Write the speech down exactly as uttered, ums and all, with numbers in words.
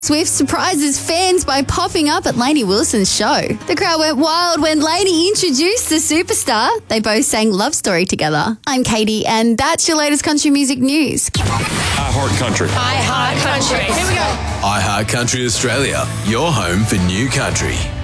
Swift surprises fans by popping up at Lainey Wilson's show. The crowd went wild when Lainey introduced the superstar. They both sang Love Story together. I'm Katie, and that's your latest country music news. I Heart Country. I Heart Country. Here we go. I Heart Country Australia, your home for new country.